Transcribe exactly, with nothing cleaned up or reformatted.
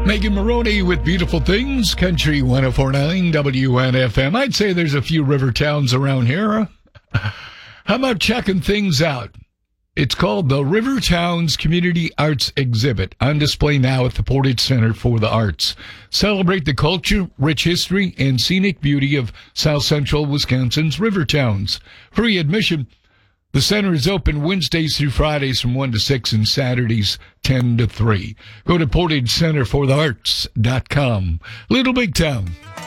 Megan Maroney with Beautiful Things, Country ten forty-nine W N F M. I'd say there's a few river towns around here. Huh? How about checking things out? It's called the River Towns Community Arts Exhibit, on display now at the Portage Center for the Arts. Celebrate the culture, rich history, and scenic beauty of South Central Wisconsin's river towns. Free admission. The center is open Wednesdays through Fridays from one to six and Saturdays ten to three. Go to portage center for the arts dot com. Little Big Town.